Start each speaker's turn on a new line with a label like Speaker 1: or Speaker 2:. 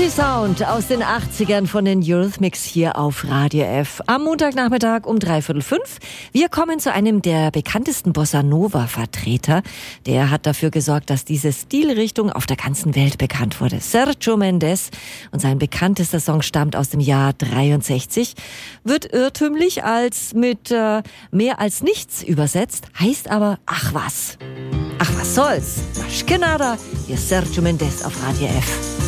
Speaker 1: Party-Sound aus den 80ern von den Eurythmics hier auf Radio F. Am Montagnachmittag um 3:45. Wir kommen zu einem der bekanntesten Bossa-Nova-Vertreter. Der hat dafür gesorgt, dass diese Stilrichtung auf der ganzen Welt bekannt wurde. Sergio Mendes. Und sein bekanntester Song stammt aus dem Jahr 63. Wird irrtümlich als mit mehr als nichts übersetzt, heißt aber ach was. Ach was soll's. Waschkenada. Hier ist Sergio Mendes auf Radio F.